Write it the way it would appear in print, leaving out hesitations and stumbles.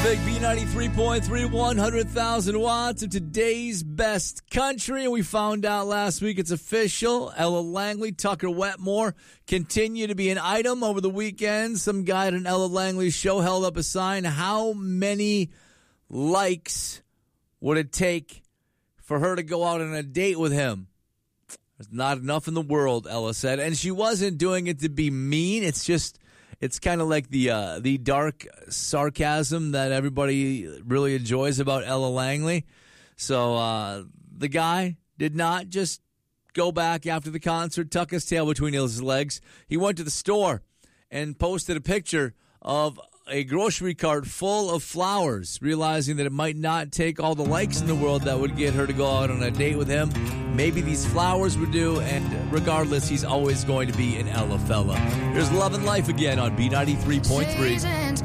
Big B93.3, 100,000 watts of today's best country. And we found out last week it's official. Ella Langley, Tucker Wetmore continue to be an item over the weekend. Some guy at an Ella Langley show held up a sign. How many likes would it take for her to go out on a date with him? There's not enough in the world, Ella said. And she wasn't doing it to be mean. It's kind of like the dark sarcasm that everybody really enjoys about Ella Langley. So the guy did not just go back after the concert, tuck his tail between his legs. He went to the store and posted a picture of a grocery cart full of flowers, realizing that it might not take all the likes in the world that would get her to go out on a date with him. Maybe these flowers would do, and regardless, he's always going to be an Ella fella. Here's Love and Life again on B93.3.